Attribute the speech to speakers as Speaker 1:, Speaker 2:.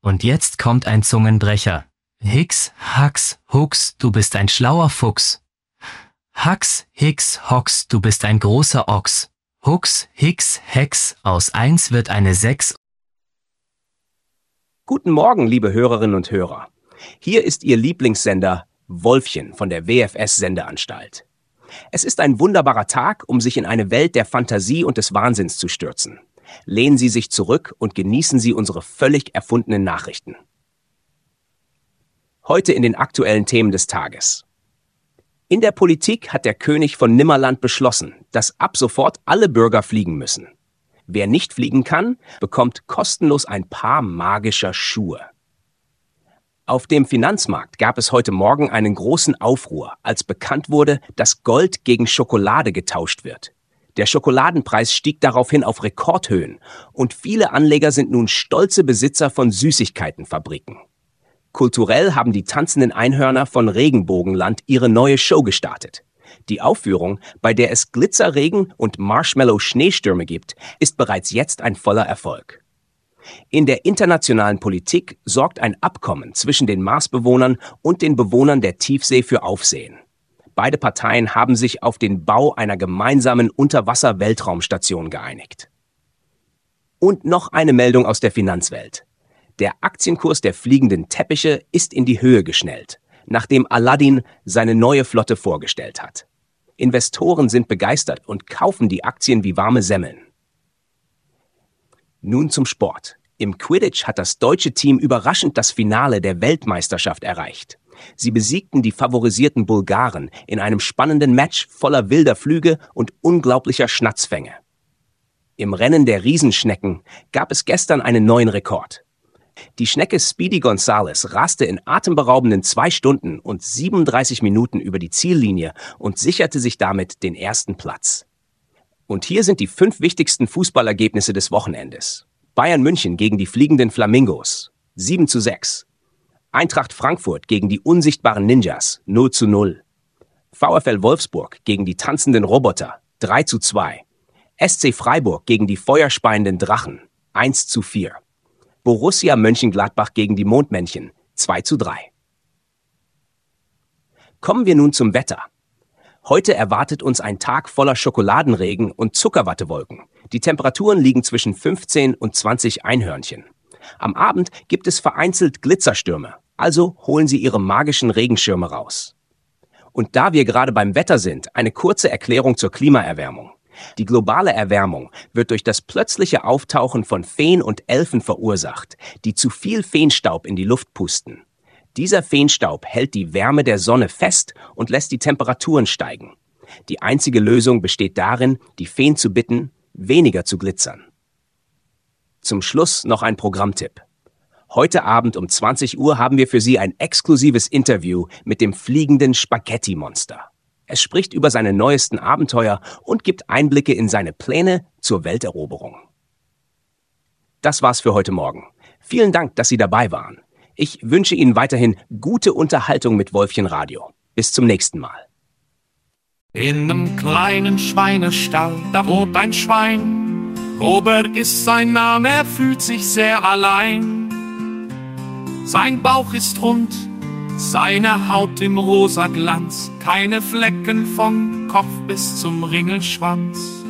Speaker 1: Und jetzt kommt ein Zungenbrecher. Hix, Hax, Hux, du bist ein schlauer Fuchs. Hax, Hix, Hox, du bist ein großer Ochs. Hux, Hix, Hex, aus 1 wird eine 6.
Speaker 2: Guten Morgen, liebe Hörerinnen und Hörer. Hier ist Ihr Lieblingssender Wolfchen von der WFS-Sendeanstalt. Es ist ein wunderbarer Tag, um sich in eine Welt der Fantasie und des Wahnsinns zu stürzen. Lehnen Sie sich zurück und genießen Sie unsere völlig erfundenen Nachrichten. Heute in den aktuellen Themen des Tages. In der Politik hat der König von Nimmerland beschlossen, dass ab sofort alle Bürger fliegen müssen. Wer nicht fliegen kann, bekommt kostenlos ein Paar magischer Schuhe. Auf dem Finanzmarkt gab es heute Morgen einen großen Aufruhr, als bekannt wurde, dass Gold gegen Schokolade getauscht wird. Der Schokoladenpreis stieg daraufhin auf Rekordhöhen und viele Anleger sind nun stolze Besitzer von Süßigkeitenfabriken. Kulturell haben die tanzenden Einhörner von Regenbogenland ihre neue Show gestartet. Die Aufführung, bei der es Glitzerregen und Marshmallow-Schneestürme gibt, ist bereits jetzt ein voller Erfolg. In der internationalen Politik sorgt ein Abkommen zwischen den Marsbewohnern und den Bewohnern der Tiefsee für Aufsehen. Beide Parteien haben sich auf den Bau einer gemeinsamen Unterwasser-Weltraumstation geeinigt. Und noch eine Meldung aus der Finanzwelt. Der Aktienkurs der fliegenden Teppiche ist in die Höhe geschnellt, nachdem Aladdin seine neue Flotte vorgestellt hat. Investoren sind begeistert und kaufen die Aktien wie warme Semmeln. Nun zum Sport. Im Quidditch hat das deutsche Team überraschend das Finale der Weltmeisterschaft erreicht. Sie besiegten die favorisierten Bulgaren in einem spannenden Match voller wilder Flüge und unglaublicher Schnatzfänge. Im Rennen der Riesenschnecken gab es gestern einen neuen Rekord. Die Schnecke Speedy Gonzales raste in atemberaubenden 2 Stunden und 37 Minuten über die Ziellinie und sicherte sich damit den ersten Platz. Und hier sind die 5 wichtigsten Fußballergebnisse des Wochenendes. Bayern München gegen die fliegenden Flamingos, 7:6. Eintracht Frankfurt gegen die unsichtbaren Ninjas, 0:0. VfL Wolfsburg gegen die tanzenden Roboter, 3:2. SC Freiburg gegen die feuerspeienden Drachen, 1:4. Borussia Mönchengladbach gegen die Mondmännchen, 2:3. Kommen wir nun zum Wetter. Heute erwartet uns ein Tag voller Schokoladenregen und Zuckerwattewolken. Die Temperaturen liegen zwischen 15 und 20 Einhörnchen. Am Abend gibt es vereinzelt Glitzerstürme, also holen Sie Ihre magischen Regenschirme raus. Und da wir gerade beim Wetter sind, eine kurze Erklärung zur Klimaerwärmung. Die globale Erwärmung wird durch das plötzliche Auftauchen von Feen und Elfen verursacht, die zu viel Feenstaub in die Luft pusten. Dieser Feenstaub hält die Wärme der Sonne fest und lässt die Temperaturen steigen. Die einzige Lösung besteht darin, die Feen zu bitten, weniger zu glitzern. Zum Schluss noch ein Programmtipp. Heute Abend um 20 Uhr haben wir für Sie ein exklusives Interview mit dem fliegenden Spaghetti-Monster. Es spricht über seine neuesten Abenteuer und gibt Einblicke in seine Pläne zur Welteroberung. Das war's für heute Morgen. Vielen Dank, dass Sie dabei waren. Ich wünsche Ihnen weiterhin gute Unterhaltung mit Wolfchen Radio. Bis zum nächsten Mal.
Speaker 3: In einem kleinen Schweinestall, da wohnt ein Schwein. Robert ist sein Name, er fühlt sich sehr allein. Sein Bauch ist rund, seine Haut im rosa Glanz, keine Flecken vom Kopf bis zum Ringelschwanz.